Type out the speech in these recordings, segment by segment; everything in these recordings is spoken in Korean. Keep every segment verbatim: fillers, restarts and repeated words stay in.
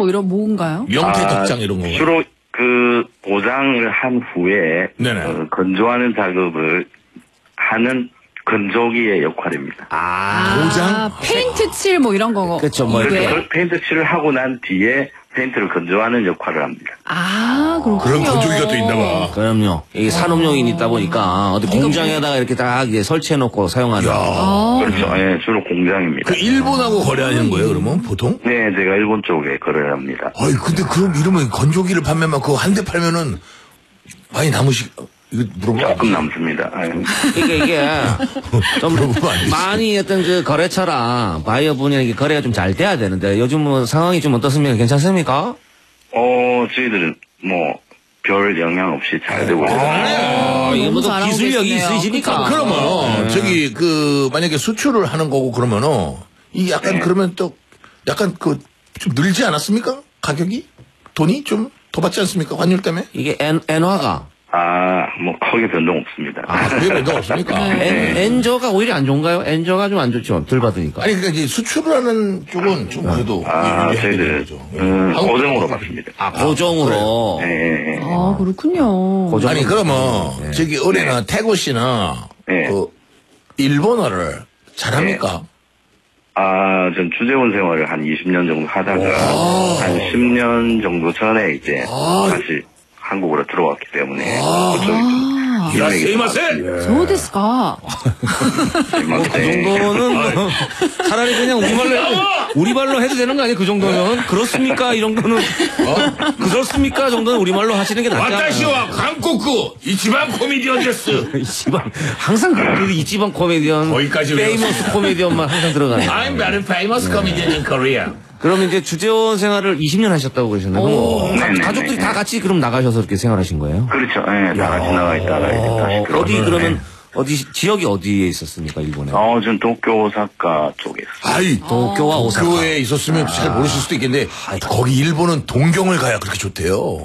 뭐 이런 뭔가요? 명태 아, 덕장 이런 거. 주로 그 보장을 한 후에 어, 건조하는 작업을 하는 건조기의 역할입니다. 아, 도장? 페인트 칠 뭐 이런 거. 그렇죠. 뭐 그래서 이렇게. 그 페인트 칠을 하고 난 뒤에 페인트를 건조하는 역할을 합니다. 아, 그렇군요. 그런 건조기가 또 있나 봐. 그럼요. 이게 산업용이 있다 보니까 어디 공장에다가 이렇게 딱 이제 설치해놓고 사용하는. 아, 그렇죠. 예, 주로 공장입니다. 그 일본하고 거래하는 거예요, 그러면 보통? 네, 제가 일본 쪽에 거래를 합니다. 아이, 근데 그럼 이러면 건조기를 판매만 그거 한 대 팔면은 많이 남으시, 이거 물어보면 안 조금 되지. 남습니다. 예. 그러니까 이게 좀 물어보면 안 되지. 많이 어떤 그 거래처랑 바이어 분야의 거래가 좀 잘 돼야 되는데 요즘 뭐 상황이 좀 어떻습니까? 괜찮습니까? 어, 저희들은 뭐, 별 영향 없이 잘 되고 있습니다. 아, 이게 너무 뭐 잘하고 기술력이 계시네요. 있으시니까. 그러면 저기 그 만약에 수출을 하는 거고 그러면은 이 약간 그러면 또 약간 그 좀 늘지 않았습니까? 가격이 돈이 좀 더 받지 않습니까? 환율 때문에? 이게 엔, 엔화가 아, 뭐, 크게 변동 없습니다. 아, 그게 변동 없습니까? 엔, 엔저가 오히려 안 좋은가요? 엔저가 좀 안 좋죠. 덜 받으니까. 아니 그러니까 이제 수출을 하는 쪽은 좀 그래도 아, 유리하게 되는 저희들, 거죠. 음, 한국 고정으로 쪽은 받습니다. 아, 고정으로. 예, 예, 예. 아, 그렇군요. 고정. 아니 그러면 저기 올해는 태고 씨나 네. 그 일본어를 잘합니까? 아, 전 주재원 생활을 한 이십 년 정도 하다가 한 십 년 정도 전에 이제 다시 한국으로 들어왔기 때문에 그쪽이 좀 야, 인맥이 좀 세이마세! 많습니다. 소 데스까? 뭐, 그 정도는 뭐 차라리 그냥 우리말로 해도, 우리말로 해도 되는 거 아니에요? 그 정도면? 그렇습니까? 이 정도는. 어? 그렇습니까? 정도는 우리말로 하시는 게 낫지 않아요? 와타시와 한국구 이치반 코미디언 데스. 이 집안, 항상 그 이 집안 코미디언. 거기까지 페이머스 코미디언만 항상 들어가요. I'm very famous comedian in Korea. 그럼 이제 주재원 생활을 이십 년 하셨다고 그러셨나요? 그럼 가- 네네네. 가족들이 다 같이 그럼 나가셔서 이렇게 생활하신 거예요? 그렇죠. 예, 다 같이 나가 있다가 이제 다시 어, 들어오는. 어디 그러면, 어디, 지역이 어디에 있었습니까, 일본에? 어, 전 도쿄, 오사카 쪽에 있어요. 아이, 도쿄와 오사카. 도쿄에 있었으면 잘 모르실 수도 있겠는데 거기 일본은 동경을 가야 그렇게 좋대요.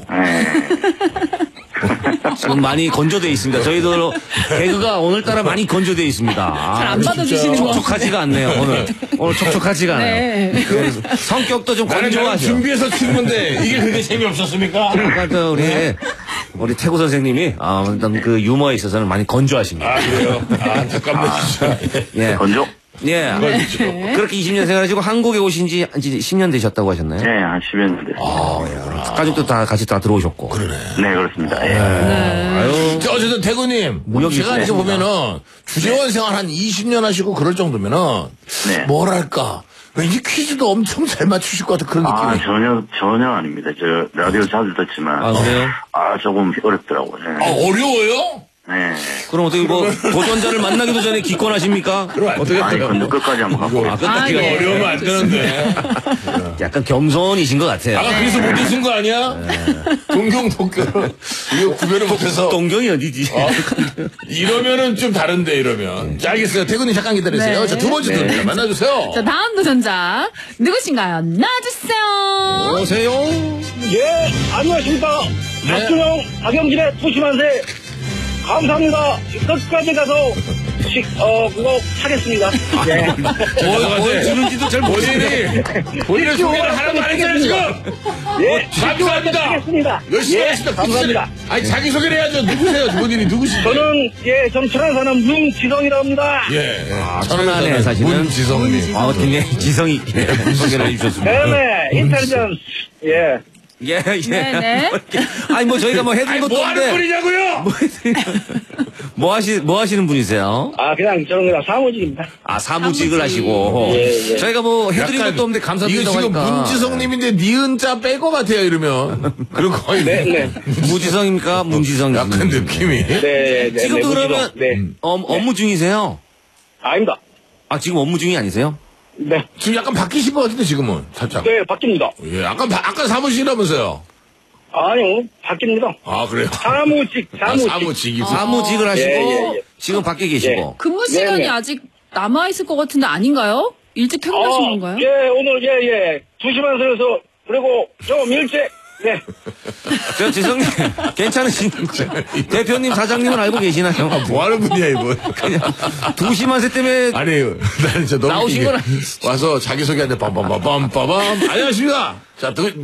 지금 많이 건조돼 있습니다. 저희도 개그가 오늘따라 많이 건조돼 있습니다. 잘 안 받아주시는 거 촉촉하지가 않네요, 오늘. 오늘 촉촉하지가 않아요. 네. 그래서 성격도 좀 건조하죠. 준비해서 친 건데 이게 그렇게 재미없었습니까? 그러니까 저 우리, 우리 태구 선생님이, 아, 일단 그 유머에 있어서는 많이 건조하십니다. 아 그래요? 아 잠깐만 진짜. 예. 건조? 예. 그렇게 이십 년 생활하시고 한국에 오신 지 십 년 되셨다고 하셨나요? 네, 한 십 년 됐습니다. 가족도 다 같이 다 들어오셨고. 그러네. 네, 그렇습니다. 예. 아유. 자, 어쨌든 태구님, 무역이 제가 이제 있습니다. 보면은 주재원 생활 한 이십 년 하시고 그럴 정도면은 네. 뭐랄까 왠지 퀴즈도 엄청 잘 맞추실 것 같은 그런 아, 느낌이. 전혀, 전혀 아닙니다. 저, 라디오 자주 듣지만. 아, 그래요? 아, 조금 어렵더라고요. 아 네. 어려워요? 네. 그럼 어떻게 뭐 도전자를 만나기도 전에 기권하십니까? 어떻게 아니, 근데 끝까지 한번 갖고. 아, 끝까지 아, 예. 어려우면 안 되는데. 약간 겸손이신 것 같아요. 아까 그래서 못 드신 거 아니야? 동경 도쿄 이거 구별을 못해서 동경이 어디지? 어? 이러면은 좀 다른데 이러면. 자 알겠어요. 태구님 잠깐 기다리세요. 네. 자 두 번째 도전자 만나주세요. 자, 다음 도전자. 누구신가요? 나와주세요. 오세요. 예, 안녕하십니까. 박준영, 박영진의 소심한새. 감사합니다. 끝까지 가서, 식, 어, 그거 하겠습니다. 예. 뭐, 뭘 주는지도 잘 모르겠네. 본인이 본인의 소개를 하나도 안 했잖아요 지금. 예, 감사합니다. 하겠습니다. 열심히 예, 하겠습니다. 감사합니다. 아니 자기 소개를 해야죠. 누구세요? 본인이 누구시죠? 저는, 예, 정천안 사는 문지성이라고 합니다. 예. 아, 천안에 사시는 문지성님. 아, 굉장히 지성이 있게 소개를 해주셨습니다. 네네, 인텔리전스. 예. 예, 예. 네네. 아니, 뭐, 저희가 뭐 해준 아니 것도 뭐 하는 없는데. 분이냐고요? 뭐 하시, 뭐 하시는 분이세요? 아, 그냥 저는 그냥 사무직입니다. 아, 사무직을 사무직. 하시고. 예, 예. 저희가 뭐 해드린 약간 것도 없는데 이거 감사드린다고 지금 하니까. 문지성님인데 니은 자 뺄 것 같아요 이러면. 그런 거 거의. 네, 네. 무지성입니까? 문지성. 약간 느낌이. 네, 네. 지금도 네, 그러면 무지성. 네. 어, 업무 중이세요? 아닙니다. 아, 지금 업무 중이 아니세요? 네. 지금 약간 바뀌신 것 같은데 지금은 살짝. 네, 바뀝니다. 예, 아까 바- 아까 사무실이라면서요. 아니요, 바뀝니다. 아 그래요. 사무직, 아, 사무직. 사무직이. 사무직을 하시고 예, 예, 예. 지금 밖에 계시고. 근무 시간이 네네. 아직 남아있을 것 같은데 아닌가요? 일찍 퇴근하신 아, 건가요? 예, 오늘, 예, 예. 두 시만 서서, 그리고 좀 일찍, 네. 저 지성님 괜찮으신 대표님 사장님은 알고 계시나요? 뭐 하는 분이야 이거. 그냥 두 시만세 때문에 아니 나는 진짜 너무 나오신 이게 건 아니지. 와서 자기소개하는데 빰빰빰빰빰빰 안녕하십니까. 자 두,